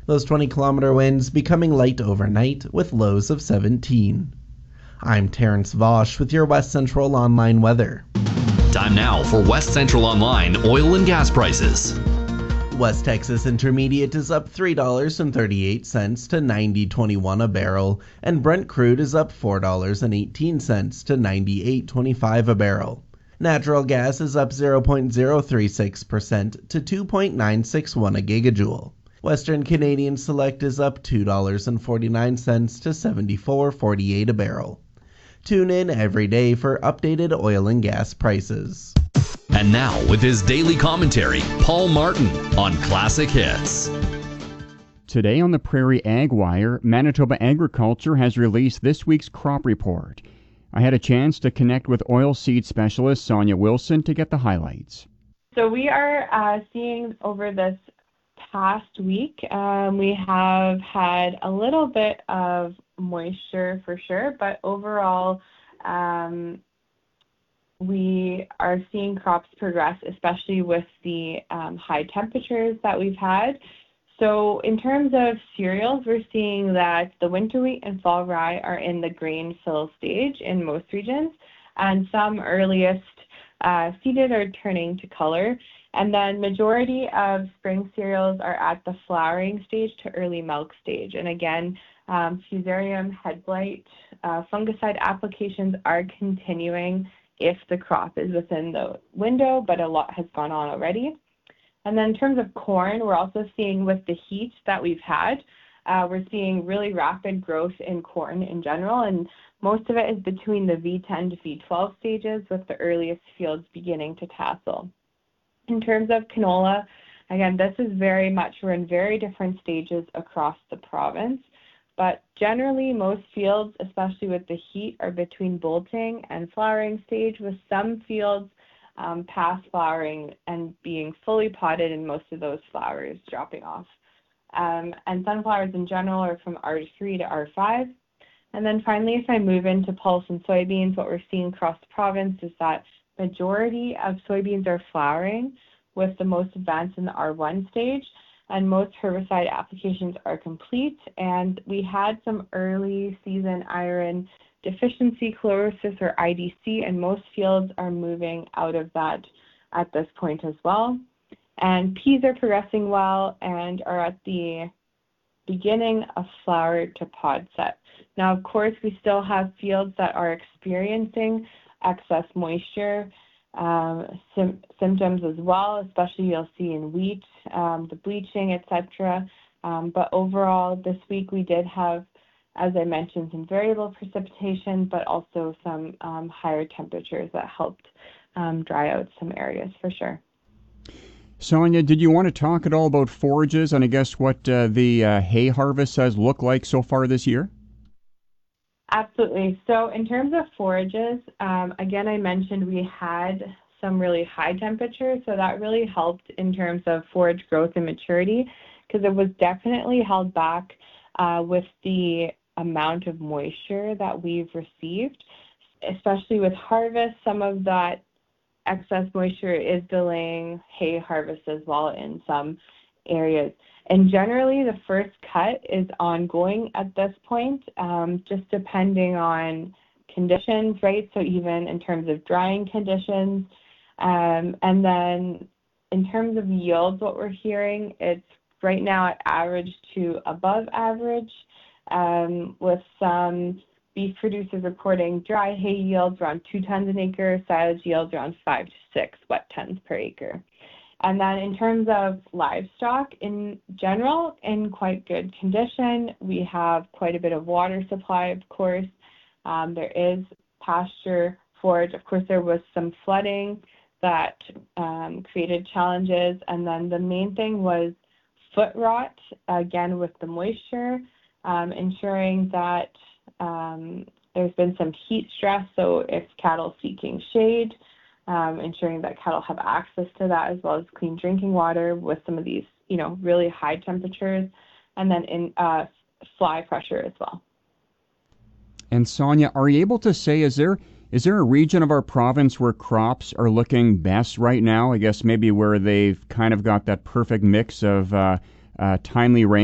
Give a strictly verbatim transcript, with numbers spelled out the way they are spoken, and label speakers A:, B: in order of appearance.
A: those twenty kilometer winds becoming light overnight with lows of seventeen. I'm Terrence Vosch with your West Central Online weather.
B: Time now for West Central Online oil and gas prices.
A: West Texas Intermediate is up three dollars and thirty-eight cents to ninety twenty-one a barrel, and Brent crude is up four dollars and eighteen cents to ninety-eight twenty-five a barrel. Natural gas is up zero point zero three six percent to two point nine six one a gigajoule. Western Canadian Select is up two dollars and forty-nine cents to seventy-four forty-eight a barrel. Tune in every day for updated oil and gas prices.
B: And now, with his daily commentary, Paul Martin on Classic Hits.
C: Today on the Prairie Ag Wire, Manitoba Agriculture has released this week's crop report. I had a chance to connect with oilseed specialist Sonia Wilson to get the highlights.
D: So we are uh, seeing over this past week, um, we have had a little bit of moisture for sure, but overall, um, we are seeing crops progress, especially with the um, high temperatures that we've had. So in terms of cereals, we're seeing that the winter wheat and fall rye are in the grain fill stage in most regions, and some earliest uh, seeded are turning to color. And then majority of spring cereals are at the flowering stage to early milk stage. And again, um, Fusarium head blight uh, fungicide applications are continuing if the crop is within the window, but a lot has gone on already. And then in terms of corn, we're also seeing with the heat that we've had, uh, we're seeing really rapid growth in corn in general, and most of it is between the V ten to V twelve stages, with the earliest fields beginning to tassel. In terms of canola, again, this is very much, we're in very different stages across the province, but generally most fields, especially with the heat, are between bolting and flowering stage, with some fields um, past flowering and being fully potted and most of those flowers dropping off. Um, and sunflowers in general are from R three to R five. And then finally, if I move into pulse and soybeans, what we're seeing across the province is that majority of soybeans are flowering, with the most advanced in the R one stage, and most herbicide applications are complete. And we had some early season iron deficiency chlorosis, or I D C, and most fields are moving out of that at this point as well. And peas are progressing well and are at the beginning of flower to pod set. Now, of course, we still have fields that are experiencing excess moisture um, sim- symptoms as well, especially you'll see in wheat, um, the bleaching, et cetera. Um, but overall, this week we did have, as I mentioned, some variable precipitation, but also some um, higher temperatures that helped um, dry out some areas for sure.
C: Sonia, did you want to talk at all about forages and I guess what uh, the uh, hay harvest has looked like so far this year?
D: Absolutely. So in terms of forages, um, again, I mentioned we had some really high temperatures, so that really helped in terms of forage growth and maturity, because it was definitely held back uh, with the amount of moisture that we've received, especially with harvest. Some of that excess moisture is delaying hay harvest as well in some areas. And generally, the first cut is ongoing at this point, um, just depending on conditions, right? So even in terms of drying conditions. Um, and then in terms of yields, what we're hearing, it's right now at average to above average, um, with some beef producers reporting dry hay yields around two tons an acre, silage yields around five to six wet tons per acre. And then in terms of livestock, in general, in quite good condition. We have quite a bit of water supply, of course. Um, there is pasture forage. Of course, there was some flooding that um, created challenges. And then the main thing was foot rot, again, with the moisture, um, ensuring that um, there's been some heat stress. So if cattle seeking shade, Um, ensuring that cattle have access to that, as well as clean drinking water with some of these, you know, really high temperatures, and then in uh, fly pressure as well.
C: And Sonia, are you able to say, is there is there a region of our province where crops are looking best right now? I guess maybe where they've kind of got that perfect mix of uh, uh, timely rain